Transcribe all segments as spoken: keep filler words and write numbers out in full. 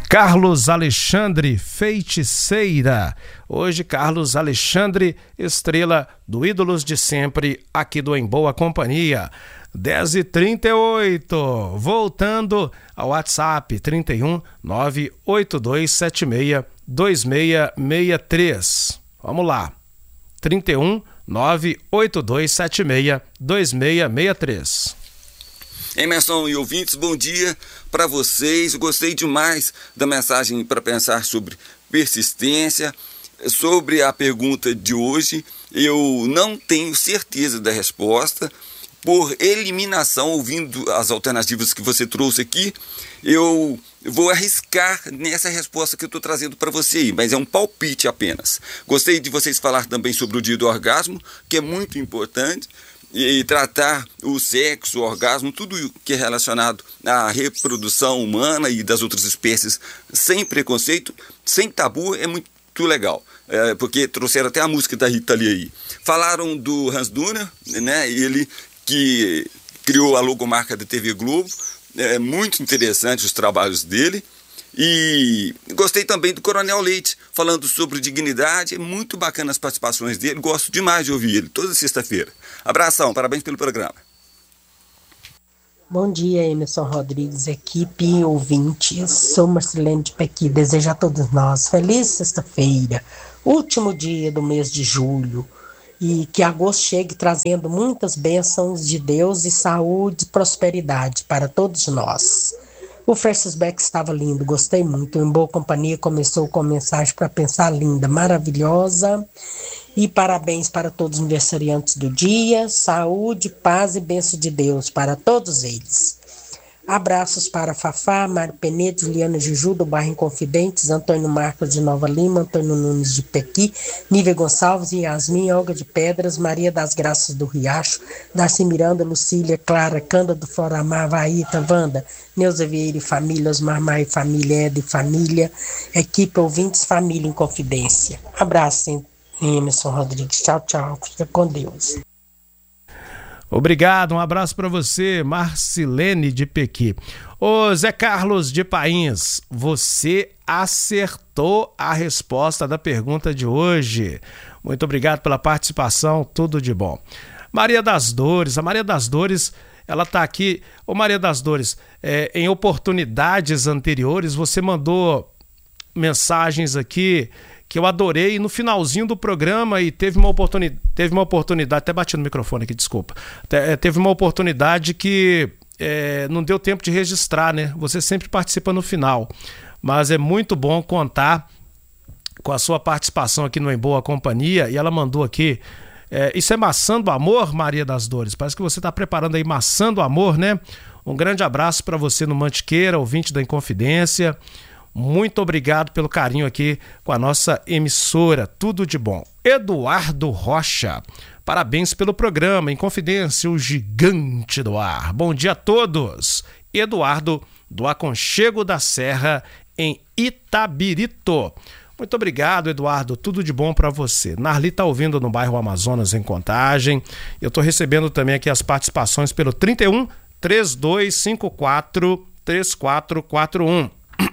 Carlos Alexandre, Feiticeira. Hoje, Carlos Alexandre, estrela do Ídolos de Sempre, aqui do Em Boa Companhia. dez e trinta e oito, voltando ao WhatsApp, trinta e um, nove oito dois sete seis, dois seis seis três. Vamos lá, trinta e um, nove oito dois sete seis, dois seis seis três. Emerson e ouvintes, bom dia para vocês. Gostei demais da mensagem para pensar sobre persistência, sobre a pergunta de hoje. Eu não tenho certeza da resposta. Por eliminação, ouvindo as alternativas que você trouxe aqui, eu vou arriscar nessa resposta que eu estou trazendo para você aí, mas é um palpite apenas. Gostei de vocês falar também sobre o dia do orgasmo, que é muito importante, e tratar o sexo, o orgasmo, tudo que é relacionado à reprodução humana e das outras espécies sem preconceito, sem tabu, é muito legal. É, porque trouxeram até a música da Rita Lee aí. Falaram do Hans Donner, né? Ele que criou a logomarca da T V Globo. É muito interessante os trabalhos dele. E gostei também do Coronel Leite, falando sobre dignidade. É muito bacana as participações dele. Gosto demais de ouvir ele, toda sexta-feira. Abração, parabéns pelo programa. Bom dia, Emerson Rodrigues, equipe, ouvintes. Sou Marcelene de Pequi. Desejo a todos nós feliz sexta-feira, último dia do mês de julho. E que agosto chegue trazendo muitas bênçãos de Deus e saúde e prosperidade para todos nós. O Francis Beck estava lindo, gostei muito. Em Boa Companhia começou com mensagem para pensar linda, maravilhosa. E parabéns para todos os aniversariantes do dia. Saúde, paz e bênção de Deus para todos eles. Abraços para Fafá, Mário Penedo, Juliana Juju, do bairro Inconfidentes, Antônio Marcos de Nova Lima, Antônio Nunes de Pequi, Nívia Gonçalves, Yasmin, Olga de Pedras, Maria das Graças do Riacho, Darcy Miranda, Lucília, Clara, Canda do Floramar, Vaíta, Wanda, Neuza Vieira e família, Osmar Maia e família, Eda e família, equipe ouvintes, família em confidência. Abraço, Emerson Rodrigues. Tchau, tchau. Fica com Deus. Obrigado, um abraço para você, Marcilene de Pequi. Ô Zé Carlos de Pains, você acertou a resposta da pergunta de hoje. Muito obrigado pela participação, tudo de bom. Maria das Dores, a Maria das Dores, ela tá aqui. Ô Maria das Dores, é, em oportunidades anteriores você mandou mensagens aqui que eu adorei no finalzinho do programa e teve uma oportunidade, teve uma oportunidade, até bati no microfone aqui, desculpa, teve uma oportunidade que é, não deu tempo de registrar, né? Você sempre participa no final, mas é muito bom contar com a sua participação aqui no Em Boa Companhia, e ela mandou aqui, é, isso é Maçã do Amor, Maria das Dores, parece que você está preparando aí Maçã do Amor, né? Um grande abraço para você no Mantiqueira, ouvinte da Inconfidência. Muito obrigado pelo carinho aqui com a nossa emissora, tudo de bom. Eduardo Rocha, parabéns pelo programa Inconfidência, o gigante do ar. Bom dia a todos. Eduardo, do Aconchego da Serra, em Itabirito. Muito obrigado, Eduardo, tudo de bom para você. Narli tá ouvindo no bairro Amazonas, em Contagem. Eu tô recebendo também aqui as participações pelo trinta e um, três dois cinco quatro, três quatro quatro um.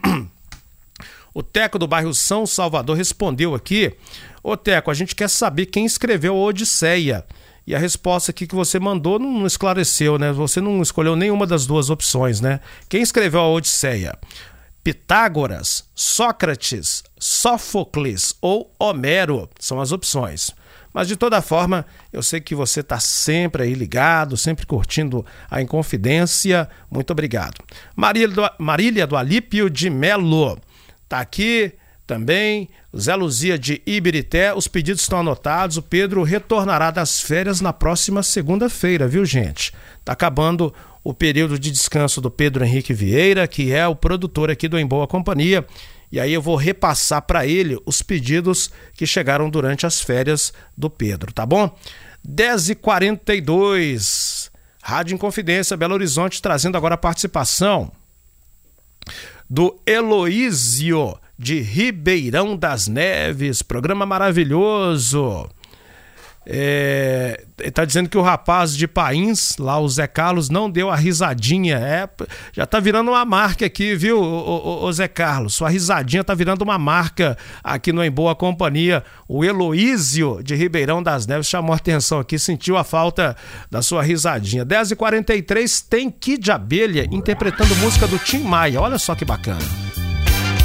O Teco do bairro São Salvador respondeu aqui. Ô Teco, a gente quer saber quem escreveu a Odisseia. E a resposta aqui que você mandou não esclareceu, né? Você não escolheu nenhuma das duas opções, né? Quem escreveu a Odisseia? Pitágoras, Sócrates, Sófocles ou Homero são as opções. Mas de toda forma, eu sei que você está sempre aí ligado, sempre curtindo a Inconfidência. Muito obrigado. Marília do, Marília do Alípio de Melo tá aqui também. Zé Luzia de Ibirité, os pedidos estão anotados. O Pedro retornará das férias na próxima segunda-feira, viu, gente? Tá acabando o período de descanso do Pedro Henrique Vieira, que é o produtor aqui do Em Boa Companhia. E aí eu vou repassar para ele os pedidos que chegaram durante as férias do Pedro, tá bom? dez e quarenta e dois, Rádio Inconfidência, Belo Horizonte, trazendo agora a participação do Heloísio de Ribeirão das Neves, programa maravilhoso. É, ele tá dizendo que o rapaz de Pains, lá o Zé Carlos, não deu a risadinha. É, já tá virando uma marca aqui, viu, o, o, o Zé Carlos? Sua risadinha tá virando uma marca aqui no Em Boa Companhia. O Heloísio de Ribeirão das Neves chamou a atenção aqui, sentiu a falta da sua risadinha. dez e quarenta e três tem Kid Abelha interpretando música do Tim Maia. Olha só que bacana.